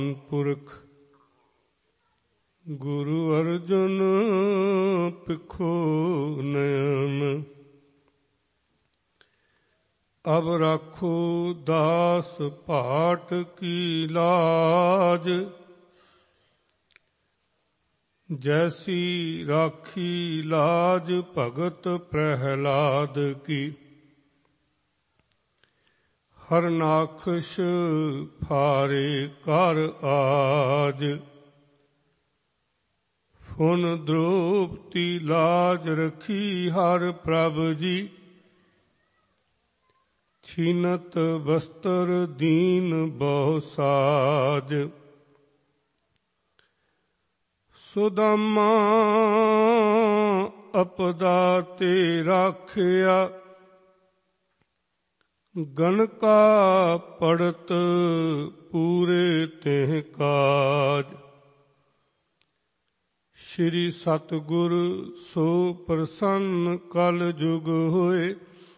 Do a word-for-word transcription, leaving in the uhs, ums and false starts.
ਪੁਰਖ ਗੁਰੂ ਅਰਜੁਨ ਪਿਖੋ ਨਯਨ। ਅਬ ਰਾਖੋ ਦਾਸ ਭਾਟ ਕੀ ਲਾਜ, ਜੈਸੀ ਰਾਖੀ ਲਾਜ ਭਗਤ ਪ੍ਰਹਿਲਾਦ ਕੀ। ਹਰਨਾਖਸ਼ ਫਾਰੇ ਕਰ ਆਜ, ਫੁਨ ਦ੍ਰੋਪਤੀ ਲਾਜ ਰਖੀ ਹਰ ਪ੍ਰਭ ਜੀ। ਛੀਨਤ ਬਸਤਰ ਦੀਨ ਬਹੁ ਸਾਜ, ਸੁਦਾਮਾ ਅਪਦਾ ਤੇ ਰਾਖਿਆ। ਗਨਕਾ ਪੜਤ ਪੂਰੇ ਤਿਹ ਕਾਜ, ਸ਼੍ਰੀ ਸਤਿਗੁਰ ਸੋ ਪ੍ਰਸੰਨ ਕਲ ਜੁਗ ਹੋਏ।